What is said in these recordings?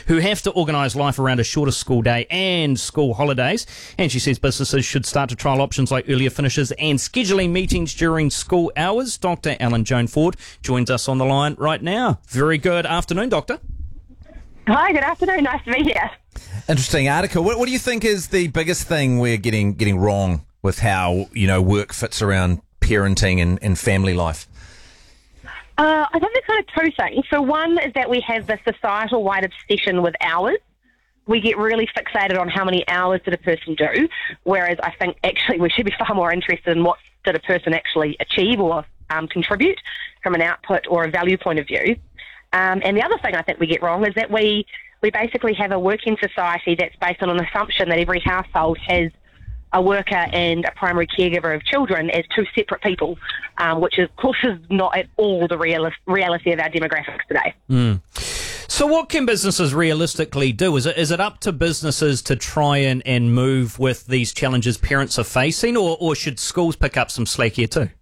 who have to organise life around a shorter school day and school holidays. And she says businesses should start to trial options like earlier finishes and scheduling meetings during school hours. Dr. Ellen Joan Ford joins us on the line right now. Very good afternoon, Doctor. Hi, good afternoon. Nice to be here. Interesting article. What do you think is the biggest thing we're getting wrong with how, work fits around parenting and family life? I think there's kind of two things. So one is that we have this societal-wide obsession with hours. We get really fixated on how many hours did a person do, whereas I think actually we should be far more interested in what did a person actually achieve or contribute from an output or a value point of view. And the other thing I think we get wrong is that we basically have a working society that's based on an assumption that every household has a worker and a primary caregiver of children as two separate people, which of course is not at all the reality of our demographics today. So what can businesses realistically do? Is it up to businesses to try and move with these challenges parents are facing, or should schools pick up some slack here too?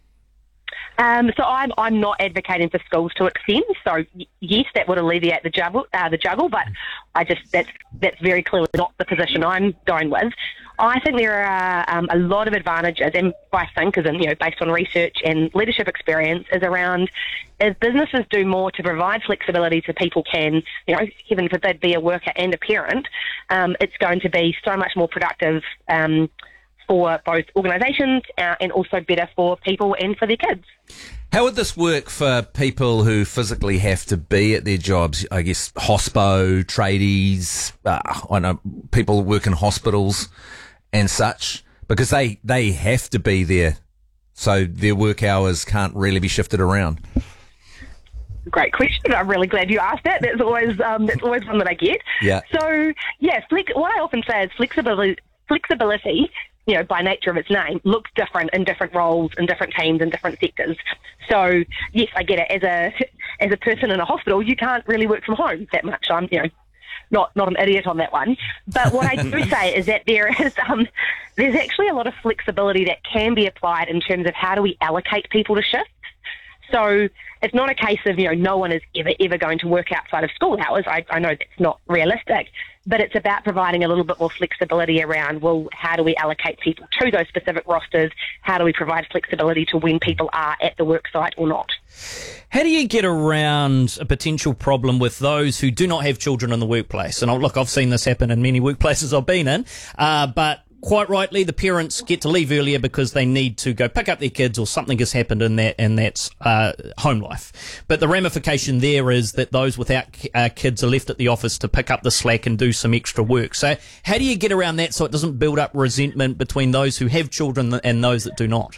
So I'm not advocating for schools to extend. So yes, that would alleviate the juggle, but that's very clearly not the position I'm going with. I think there are a lot of advantages, and I think, based on research and leadership experience, is around as businesses do more to provide flexibility so people can, heaven forbid, be a worker and a parent. It's going to be so much more productive for both organisations and also better for people and for their kids. How would this work for people who physically have to be at their jobs? I guess hospo, tradies, I know people who work in hospitals and such, because they have to be there, so their work hours can't really be shifted around. Great question. I'm really glad you asked that. That's always one that I get. Yeah. So yeah, what I often say is flexibility, by nature of its name, looks different in different roles, in different teams, in different sectors. So yes, I get it. As a person in a hospital, you can't really work from home that much. I'm not an idiot on that one. But what I do say is that there's actually a lot of flexibility that can be applied in terms of how do we allocate people to shifts. So it's not a case of, no one is ever going to work outside of school hours. I know that's not realistic, but it's about providing a little bit more flexibility around, well, how do we allocate people to those specific rosters? How do we provide flexibility to when people are at the work site or not? How do you get around a potential problem with those who do not have children in the workplace? And I've seen this happen in many workplaces I've been in, but quite rightly, the parents get to leave earlier because they need to go pick up their kids or something has happened in that's home life. But the ramification there is that those without kids are left at the office to pick up the slack and do some extra work. So how do you get around that so it doesn't build up resentment between those who have children and those that do not?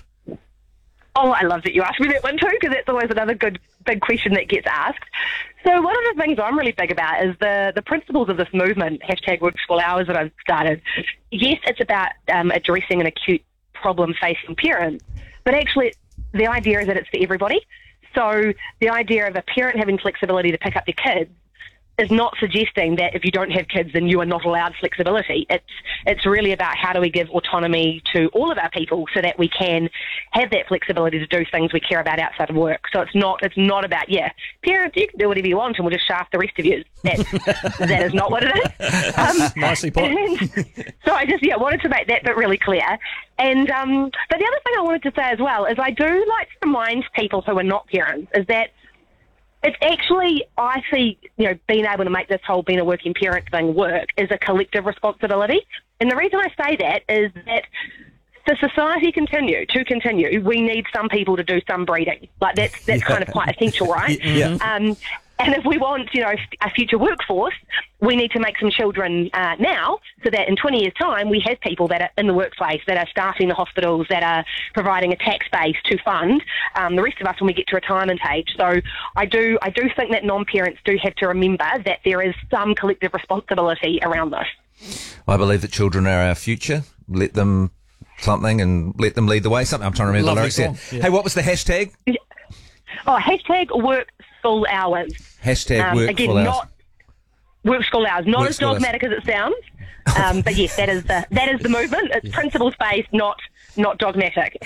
Oh, I love that you asked me that one too, because that's always another good big question that gets asked. So one of the things I'm really big about is the principles of this movement, #WorkSchoolHours, that I've started. Yes, it's about addressing an acute problem facing parents, but actually the idea is that it's for everybody. So the idea of a parent having flexibility to pick up their kids is not suggesting that if you don't have kids then you are not allowed flexibility. It's really about how do we give autonomy to all of our people so that we can have that flexibility to do things we care about outside of work. So it's not about, parents, you can do whatever you want and we'll just shaft the rest of you. That is not what it is. Nicely put. So I just wanted to make that bit really clear. And but the other thing I wanted to say as well is I do like to remind people who are not parents is that it's actually, I see, being able to make this whole being a working parent thing work is a collective responsibility. And the reason I say that is that for society to continue, we need some people to do some breeding. Like that's kind of quite essential, right? Yeah. And if we want, a future workforce, we need to make some children now so that in 20 years' time we have people that are in the workplace, that are staffing the hospitals, that are providing a tax base to fund the rest of us when we get to retirement age. So I do think that non-parents do have to remember that there is some collective responsibility around this. I believe that children are our future. Let them something and let them lead the way. Something. I'm trying to remember the lyrics here. Yeah. Hey, what was the hashtag? #WorkSchoolHours. #WorkSchoolHours. Work school hours, not Work as school hours. dogmatic as it sounds. But yes, that is the movement. It's principles-based, not dogmatic.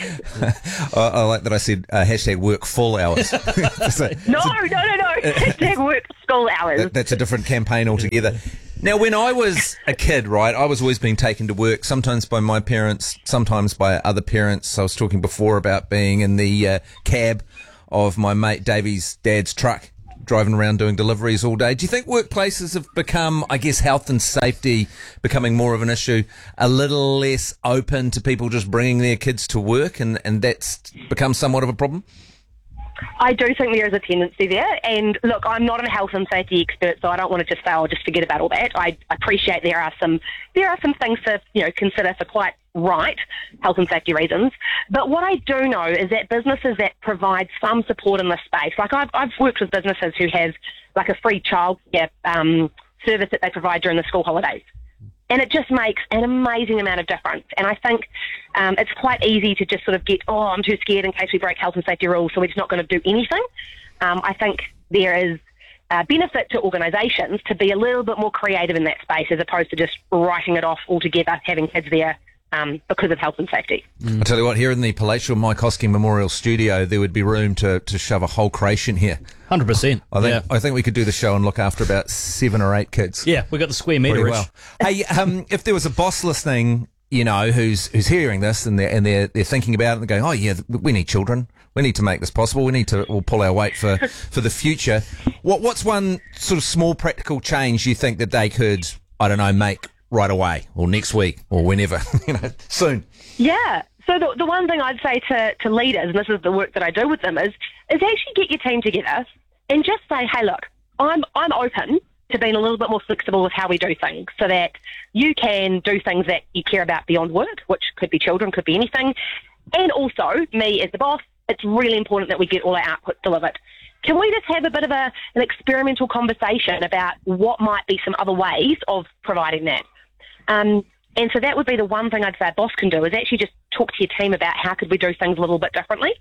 I like that I said hashtag work full hours. So, No. Hashtag work school hours. that's a different campaign altogether. Now, when I was a kid, right, I was always being taken to work, sometimes by my parents, sometimes by other parents. I was talking before about being in the cab of my mate Davey's dad's truck, driving around doing deliveries all day. Do you think workplaces have become, I guess, health and safety becoming more of an issue, a little less open to people just bringing their kids to work, and that's become somewhat of a problem? I do think there is a tendency there. And look, I'm not a health and safety expert, so I don't want to just say, oh, just forget about all that. I appreciate there are some things to consider for quite right health and safety reasons. But what I do know is that businesses that provide some support in this space, like I've worked with businesses who have like a free childcare service that they provide during the school holidays. And it just makes an amazing amount of difference. And I think it's quite easy to just sort of get, oh, I'm too scared in case we break health and safety rules, so we're just not going to do anything. I think there is a benefit to organisations to be a little bit more creative in that space as opposed to just writing it off altogether, having kids there because of health and safety. I'll tell you what, here in the palatial Mike Hosking Memorial Studio, there would be room to shove a whole creation here. 100%. I think we could do the show and look after about 7 or 8 kids. Yeah, we got the square metre. Pretty well. Hey, if there was a boss listening, who's hearing this and they're thinking about it and going, oh yeah, we need children. We need to make this possible. We'll pull our weight for the future. What's one sort of small practical change you think that they could, I don't know, make right away or next week or whenever, soon? Yeah. So the one thing I'd say to leaders, and this is the work that I do with them, is actually get your team together and just say, hey, look, I'm open to being a little bit more flexible with how we do things so that you can do things that you care about beyond work, which could be children, could be anything. And also, me as the boss, it's really important that we get all our output delivered. Can we just have a bit of an experimental conversation about what might be some other ways of providing that? And so that would be the one thing I'd say a boss can do, is actually just talk to your team about how could we do things a little bit differently.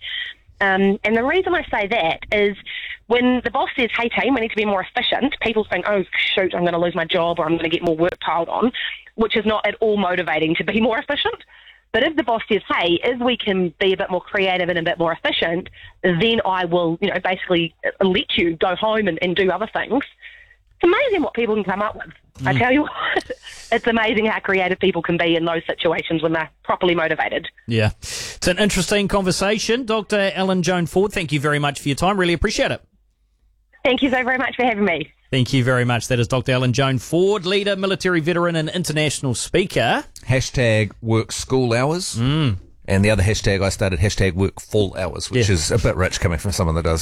And the reason I say that is when the boss says, hey team, we need to be more efficient, people think, oh shoot, I'm going to lose my job or I'm going to get more work piled on, which is not at all motivating to be more efficient. But if the boss says, hey, if we can be a bit more creative and a bit more efficient, then I will, basically let you go home and do other things. It's amazing what people can come up with. I tell you what, it's amazing how creative people can be in those situations when they're properly motivated. Yeah. It's an interesting conversation. Dr. Ellen Joan Ford, thank you very much for your time. Really appreciate it. Thank you so very much for having me. Thank you very much. That is Dr. Ellen Joan Ford, leader, military veteran and international speaker. Hashtag work school hours. And the other hashtag I started, hashtag work full hours, which is a bit rich coming from someone that does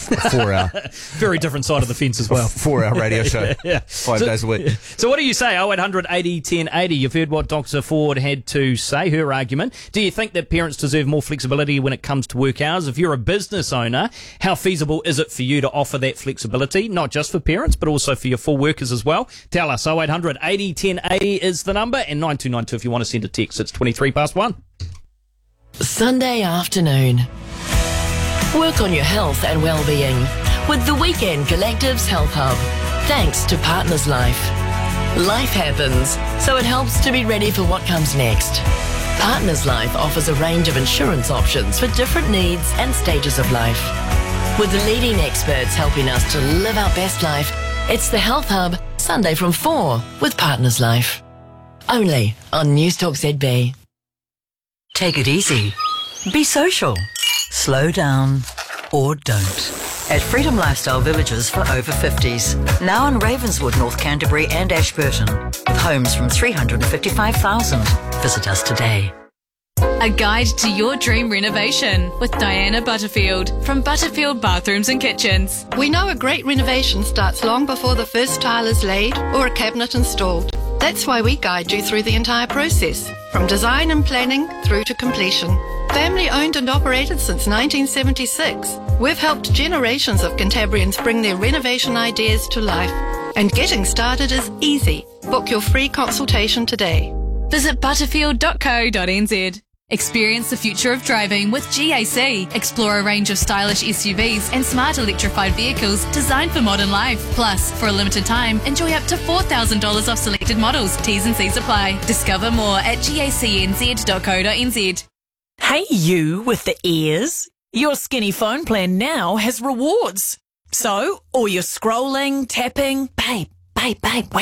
4 hour. Very different side of the fence as well. 4 hour radio show. Yeah. 5 days a week. So what do you say? 0800 80 10 80. You've heard what Dr. Ford had to say, her argument. Do you think that parents deserve more flexibility when it comes to work hours? If you're a business owner, how feasible is it for you to offer that flexibility, not just for parents, but also for your full workers as well? Tell us. 0800 80 10 80 is the number, and 9292 if you want to send a text. It's 23 past 1. Sunday afternoon. Work on your health and well-being with the Weekend Collective's Health Hub. Thanks to Partners Life. Life happens, so it helps to be ready for what comes next. Partners Life offers a range of insurance options for different needs and stages of life. With the leading experts helping us to live our best life, it's the Health Hub, Sunday from 4 with Partners Life. Only on Newstalk ZB. Take it easy. Be social. Slow down. Or don't. At Freedom Lifestyle Villages for over 50s. Now in Ravenswood, North Canterbury and Ashburton. With homes from $355,000. Visit us today. A guide to your dream renovation with Diana Butterfield from Butterfield Bathrooms and Kitchens. We know a great renovation starts long before the first tile is laid or a cabinet installed. That's why we guide you through the entire process, from design and planning through to completion. Family owned and operated since 1976, we've helped generations of Cantabrians bring their renovation ideas to life. And getting started is easy. Book your free consultation today. Visit butterfield.co.nz. Experience the future of driving with GAC. Explore a range of stylish SUVs and smart electrified vehicles designed for modern life. Plus, for a limited time, enjoy up to $4,000 off selected models. T's and C's apply. Discover more at gacnz.co.nz. Hey, you with the ears. Your Skinny phone plan now has rewards. So, all your scrolling, tapping, babe, wait